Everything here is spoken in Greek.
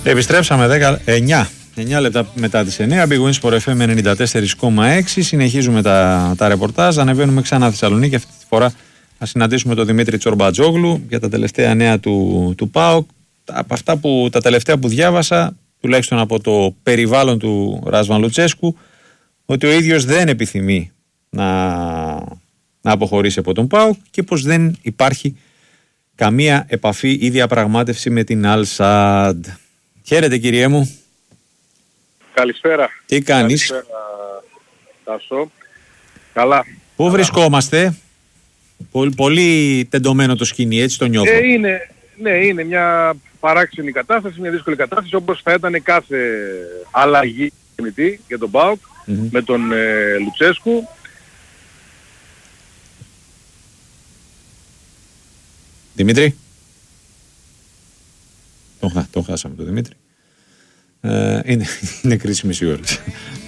Επιστρέψαμε 9 λεπτά μετά τις 9. Big Win Sport FM 94,6. Συνεχίζουμε τα ρεπορτάζ. Ανεβαίνουμε ξανά Θεσσαλονίκη. Αυτή τη φορά θα συναντήσουμε τον Δημήτρη Τσορμπατζόγλου για τα τελευταία νέα του ΠΑΟΚ. Από αυτά τα τελευταία που διάβασα, τουλάχιστον από το περιβάλλον του Ράσβαν Λουτσέσκου, ότι ο ίδιος δεν επιθυμεί να αποχωρήσει από τον ΠΑΟΚ και πως δεν υπάρχει καμία επαφή ή διαπραγμάτευση με την Al Sadd. Χαίρετε κύριέ μου. Καλησπέρα. Τι κάνεις? Καλησπέρα, Τάσο. Καλά. Πού βρισκόμαστε? Πολύ τεντωμένο το σκηνή, έτσι το νιώθω. Είναι μια παράξενη κατάσταση, μια δύσκολη κατάσταση, όπως θα ήταν κάθε αλλαγή για τον ΠΑΟΚ με τον Λουτσέσκου. Δημήτρη. Τον χάσαμε τον Δημήτρη. Είναι κρίσιμες οι ώρες.